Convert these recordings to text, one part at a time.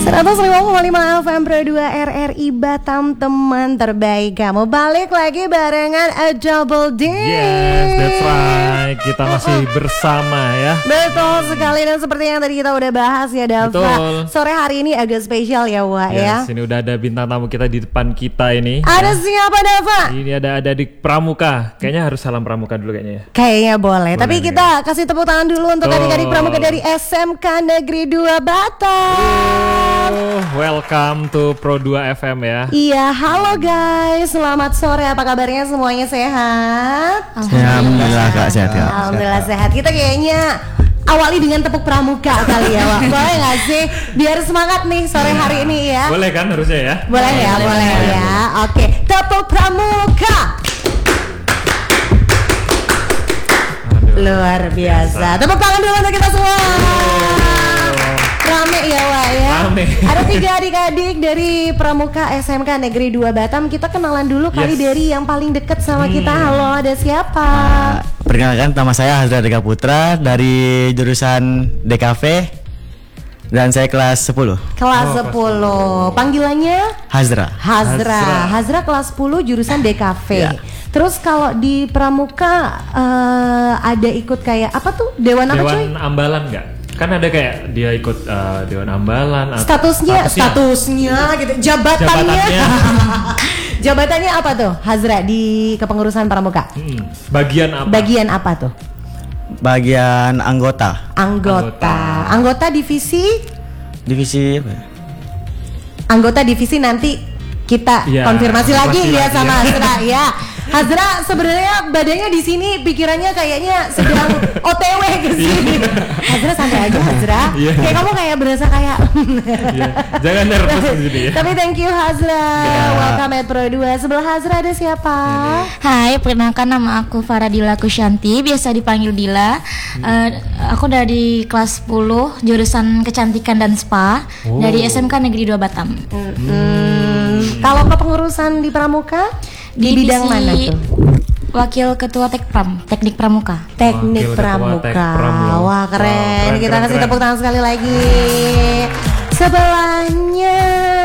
105,5 FM Pro 2 RRI Batam, teman terbaik kamu. Balik lagi barengan A Double D. Yes, that's right. Kita masih bersama ya. Betul sekali, dan seperti yang tadi kita udah bahas ya Dava. Betul. Sore hari ini agak spesial ya Wak ya. Ini udah ada bintang tamu kita di depan kita ini. Ada siapa Dava? Ini ada adik Pramuka. Kayaknya harus salam Pramuka dulu kayaknya ya. Kayaknya boleh. Tapi nih. kita kasih tepuk tangan dulu untuk adik-adik Pramuka dari SMK Negeri 2 Batam. Welcome to Pro 2 FM ya. Iya, halo guys, selamat sore. Apa kabarnya, semuanya sehat? Alhamdulillah Kak, sehat ya. Alhamdulillah sehat. Kita kayaknya awali dengan tepuk pramuka kali ya Wak. Boleh gak sih? Biar semangat nih sore hari ini ya. Boleh kan harusnya ya? Boleh ya, boleh ya. Oke, tepuk pramuka. Luar biasa. Tepuk tangan dulu untuk kita semua. Rame ya Wak ya. Rame. Ada 3 adik-adik dari Pramuka SMK Negeri 2 Batam. Kita kenalan dulu kali dari yang paling deket sama kita. Halo, ada siapa? Perkenalkan, nama saya Hazra Deka Putra dari jurusan DKV dan saya kelas 10. Kelas 10. Panggilannya? Hazra. Hazra kelas 10 jurusan DKV. Ya. Terus kalau di Pramuka ada ikut kayak apa tuh? Dewan apa cuy? Dewan Ambalan nggak? Kan ada kayak dia ikut Dewan Ambalan. Statusnya gitu. Jabatannya. Jabatannya apa tuh Hazra di kepengurusan Pramuka? Bagian apa? Bagian apa tuh? Bagian anggota. Anggota divisi Apa ya? Anggota divisi nanti kita konfirmasi lagi ya sama Hazra ya. Hazra sebenarnya badannya di sini, pikirannya kayaknya sedang OTW ke sini. Hazra santai aja Hazra. Kayak kamu kayak berasa kayak Jangan nervous di sini ya. Tapi thank you Hazra. Welcome at Pro 2. Sebelah Hazra ada siapa? Hai, perkenalkan nama aku Faradila Kusyanti, biasa dipanggil Dila. Aku dari kelas 10 jurusan Kecantikan dan Spa dari SMK Negeri 2 Batam. Kalau kepengurusan di Pramuka di bidang mana tuh? Wakil Ketua Teknik Pramuka. Teknik Pramuka. Wah keren. Kita kasih tepuk tangan sekali lagi. Sebelahnya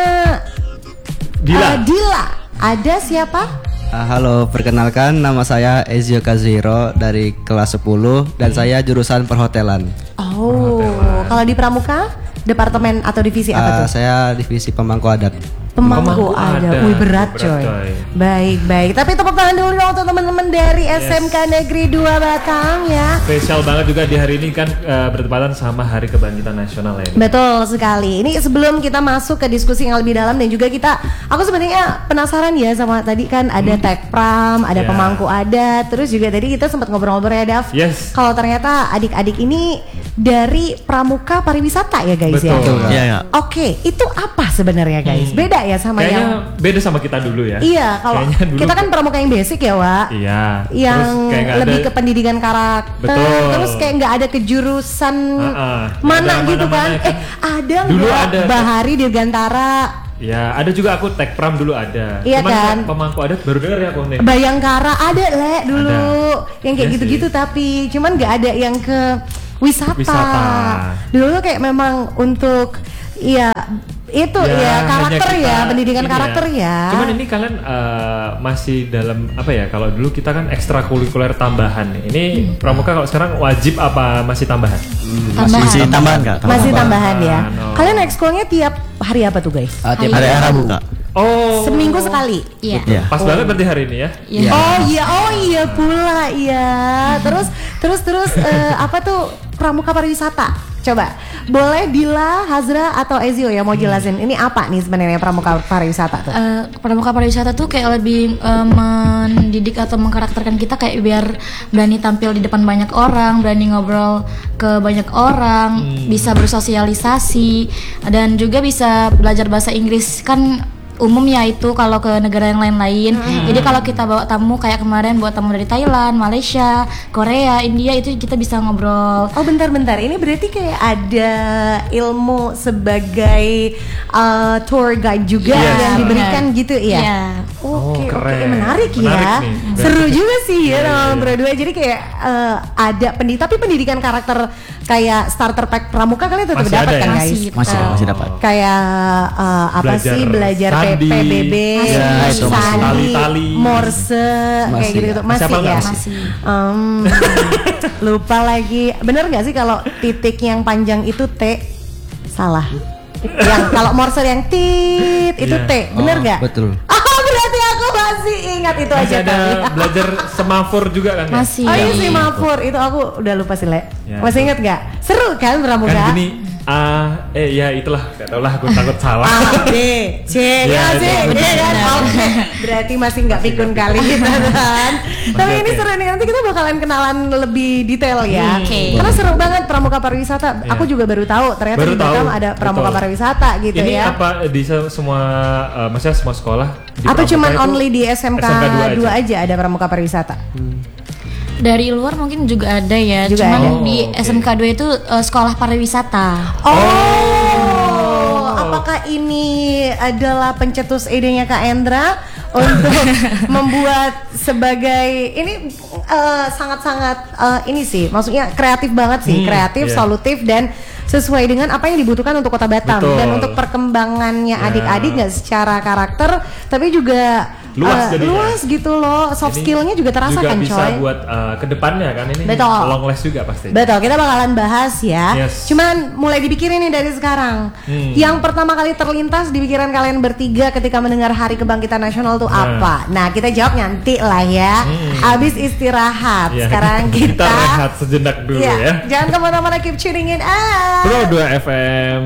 Dila. Ada siapa? Halo, perkenalkan nama saya Ezio Kazuhiro dari kelas 10 dan saya jurusan perhotelan. Kalau di Pramuka departemen atau divisi apa tuh? Saya divisi pemangku adat. Pemangku adat. Wih, berat coy. Baik. Tapi tepuk tangan dulu dong untuk teman-teman dari SMK Negeri 2 Batam ya. Spesial banget juga di hari ini kan bertepatan sama Hari Kebangkitan Nasional ya. Betul sekali. Ini sebelum kita masuk ke diskusi yang lebih dalam, dan juga aku sebenarnya penasaran ya sama tadi kan ada Tekpram, ada pemangku adat, terus juga tadi kita sempat ngobrol-ngobrol ya Dav. Kalau ternyata adik-adik ini dari Pramuka Pariwisata ya guys. Betul. Ya. Oke, itu apa sebenarnya guys? Beda ya sama kayaknya beda sama kita dulu ya. Iya, kalau kita kan Pramuka yang basic ya Wak. Iya. Yang lebih ke pendidikan karakter. Betul. Terus kayak nggak ada kejurusan mana gitu kan? Ada nggak Bahari Dirgantara? Ya, ada juga aku Tekpram dulu ada. Iya. Cuman Kan? pemangku adat baru dengar ya aku nih. Bayangkara ada dulu. Yang kayak gitu-gitu tapi cuman nggak ada yang ke wisata. Dulu tuh kayak memang untuk karakter ya, pendidikan karakter ya. Cuman ini kalian masih dalam apa ya? Kalau dulu kita kan ekstrakurikuler tambahan nih. Ini Pramuka kalau sekarang wajib apa masih tambahan? Masih tambahan Kak. Masih tambahan ya. Kalian ekskulnya tiap hari apa tuh guys? Hari Rabu Kak. Seminggu sekali. Iya. Pas banget berarti hari ini ya. Iya pula ya. Terus apa tuh Pramuka Pariwisata? Coba, boleh Dila, Hazra atau Ezio ya mau jelasin ini apa nih sebenarnya Pramuka Pariwisata tuh? Pramuka Pariwisata tuh kayak lebih mendidik atau mengkarakterkan kita kayak biar berani tampil di depan banyak orang, berani ngobrol ke banyak orang, bisa bersosialisasi dan juga bisa belajar bahasa Inggris kan. Umumnya itu kalau ke negara yang lain-lain. Jadi kalau kita bawa tamu kayak kemarin bawa tamu dari Thailand, Malaysia, Korea, India itu kita bisa ngobrol. Oh bentar. Ini berarti kayak ada ilmu sebagai tour guide juga yang diberikan gitu ya? Oke, keren. menarik ya. Menarik nih. Seru juga sih ya Iya, nama iya. berdua. Jadi kayak ada tapi pendidikan karakter kayak starter pack pramuka kalian tetap Masih dapat ada kan ya? guys? Masih dapat. Kayak belajar sandi. PBB, Ya, itu masih. sandi, Tali-tali. morse, kayak Masih. gitu-gitu. Masih apa Masih ya? nggak? Masih. Lupa lagi. Bener nggak sih kalau titik yang panjang itu T? Salah. Yang kalau morse yang tit itu Iya. T, bener nggak? Betul. Berarti aku masih ingat itu Masih aja ada tadi. belajar semafor juga kan ya? Masih. Oh iya Iya. sih Mafur, itu aku udah lupa sih Le. Ya, Masih itu. inget gak? Seru kan pramuka? Kan gini, ya itulah, gak tau lah, aku takut salah. A, B, C, Ya, ya sih, itu iya kan? benar. Oke, berarti masih nggak pikun kali gitu kan. Tapi ini oke. seru nih, nanti kita bakalan kenalan lebih detail ya. Oke. Karena seru banget pramuka pariwisata. Iya. Aku juga baru tahu ternyata Baru di Batam tahu, ada pramuka betul. pariwisata gitu Ini ya. apa di semua, maksudnya semua sekolah? Di Atau pramuka cuman itu only di SMK 2 aja ada pramuka pariwisata? Dari luar mungkin juga ada ya. Juga Cuman ada. di oke. SMK 2 itu sekolah pariwisata. Apakah ini adalah pencetus idenya Kak Endra untuk membuat sebagai ini sangat-sangat ini sih, maksudnya kreatif banget sih, kreatif, iya. solutif dan sesuai dengan apa yang dibutuhkan untuk Kota Batam. Betul. Dan untuk perkembangannya Ya. adik-adik nggak secara karakter tapi juga Luas jadinya. luas gitu loh, soft Ini skillnya juga terasa juga kan bisa coy. buat kedepannya kan ini. Betul. Long last juga pasti. Betul, kita bakalan bahas ya. Yes. Cuman mulai dipikirin nih dari sekarang. Yang pertama kali terlintas di pikiran kalian bertiga ketika mendengar Hari Kebangkitan Nasional tuh apa? Nah, kita jawab nanti lah ya. Abis istirahat. Ya, Sekarang kita rehat sejenak dulu ya. Jangan kemana-mana, keep tuning in. Pro 2 FM.